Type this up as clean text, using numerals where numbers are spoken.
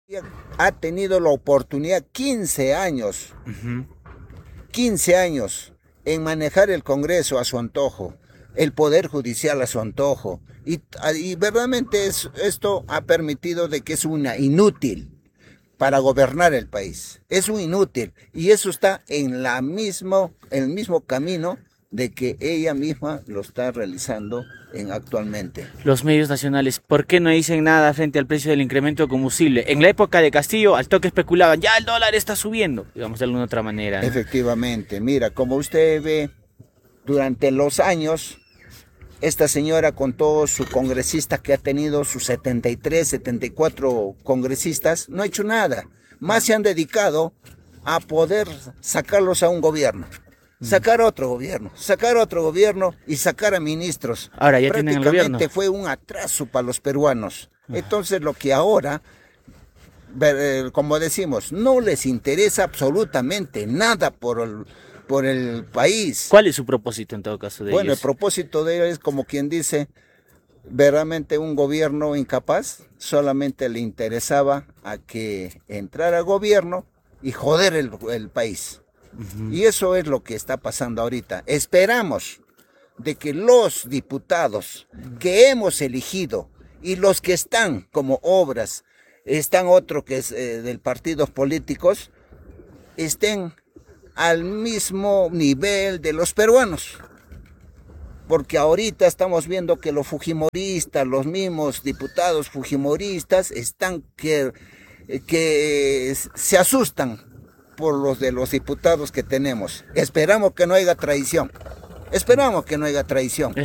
Ha tenido la oportunidad 15 años, 15 años en manejar el Congreso a su antojo, el Poder Judicial a su antojo, y verdaderamente esto ha permitido de que es una inútil para gobernar el país. Es un inútil, y eso está en el mismo camino de que ella misma lo está realizando actualmente. Los medios nacionales, ¿por qué no dicen nada frente al precio del incremento de combustible? En la época de Castillo, al toque especulaban, ya el dólar está subiendo, digamos de alguna otra manera, ¿no? Efectivamente, mira, como usted ve, durante los años, esta señora con todo su congresista que ha tenido, sus 73, 74 congresistas, no ha hecho nada. Más se han dedicado a poder sacarlos a un gobierno. Sacar otro gobierno y sacar a ministros. Ahora ya tienen el gobierno. Prácticamente fue un atraso para los peruanos. Entonces lo que ahora, como decimos, no les interesa absolutamente nada por el país. ¿Cuál es su propósito en todo caso de Bueno, ellos? el propósito de ellos es como quien dice, verdaderamente un gobierno incapaz, solamente le interesaba a que entrara gobierno y joder el país. Y eso es lo que está pasando ahorita. Esperamos de que los diputados que hemos elegido y los que están como obras, están otro que es del partidos políticos, estén al mismo nivel de los peruanos. Porque ahorita estamos viendo que los fujimoristas, los mismos diputados fujimoristas, están que se asustan por los de los diputados que tenemos. Esperamos que no haya traición.